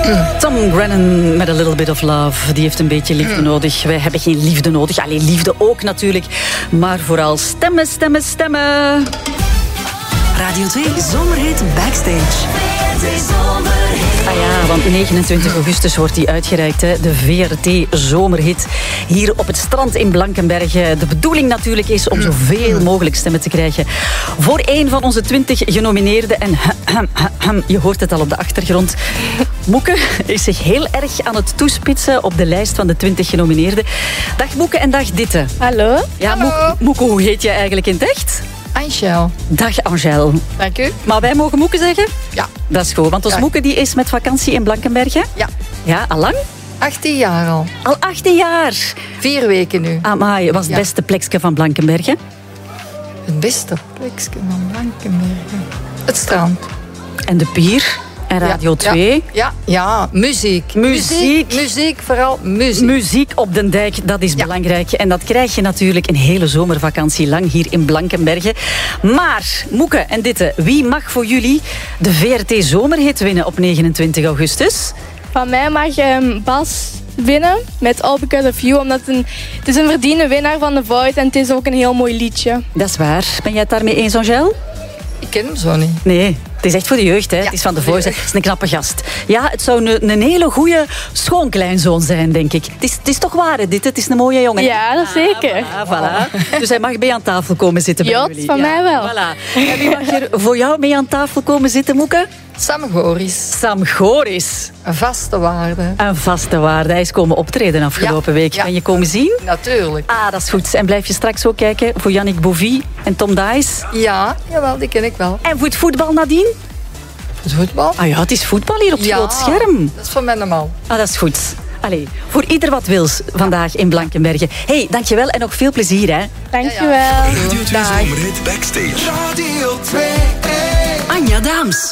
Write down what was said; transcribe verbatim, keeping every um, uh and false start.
Tom Grennan met A Little Bit of Love. Die heeft een beetje liefde nodig. Wij hebben geen liefde nodig. Alleen liefde ook natuurlijk. Maar vooral stemmen, stemmen, stemmen. Radio twee Zomerhit Backstage. Ah ja, want negenentwintig augustus wordt die uitgereikt. Hè. De V R T Zomerhit. Hier op het strand in Blankenberge. De bedoeling natuurlijk is om zoveel mogelijk stemmen te krijgen. Voor één van onze twintig genomineerden. En je hoort het al op de achtergrond. Moeke is zich heel erg aan het toespitsen op de lijst van de twintig genomineerden. Dag Moeke en dag Ditte. Hallo. Ja, Moeke, Moeke, hoe heet je eigenlijk in het echt? Angel. Dag Angel. Dank u. Maar wij mogen Moeke zeggen? Ja. Dat is goed, want ons Ja. Moeke die is met vakantie in Blankenberge. Ja. Ja, al lang? achttien jaar al. Al achttien jaar. Vier weken nu. Amai, was het Ja. beste plekje van Blankenberge? Het beste plekje van Blankenberge. Het strand. En de pier? En Radio Ja, twee? Ja, ja, ja, muziek. Muziek. Muziek, vooral muziek. Muziek op den dijk, dat is Ja. belangrijk. En dat krijg je natuurlijk een hele zomervakantie lang hier in Blankenberge. Maar, Moeke en Ditte, wie mag voor jullie de V R T Zomerhit winnen op negenentwintig augustus? Van mij mag um, Bas winnen met All Because of You. Omdat het, een, het is een verdiende winnaar van The Voice en het is ook een heel mooi liedje. Dat is waar. Ben jij het daarmee eens, Angel? Ik ken hem zo niet. Nee, het is echt voor de jeugd. Hè? Ja, het is van de voor de Voice. Het is een knappe gast. Ja, het zou een, een hele goede schoonkleinzoon zijn, denk ik. Het is, het is toch waar, hè, dit? Het is een mooie jongen. hè? Ja, dat zeker. Ah, voilà. Dus hij mag mee aan tafel komen zitten bij Jot, jullie. van mij wel. Voilà. En wie mag er voor jou mee aan tafel komen zitten, Moeke? Sam Goris. Sam Goris. Een vaste waarde. Een vaste waarde. Hij is komen optreden afgelopen Ja, week. ja. Ben je komen zien? Natuurlijk. Ah, dat is goed. En blijf je straks ook kijken voor Yannick Bouvy en Tom Dice. Ja, jawel, die ken ik wel. En voor het voetbal nadien? Het voetbal? Ah ja, het is voetbal hier op het Ja, groot scherm. dat is voor mij normaal. Ah, dat is goed. Allee, voor ieder wat wils vandaag in Blankenberge. Hey, dankjewel en nog veel plezier, hè. Dankjewel. Radio twee Zomerhit Backstage. Radio twee. Anja Daams.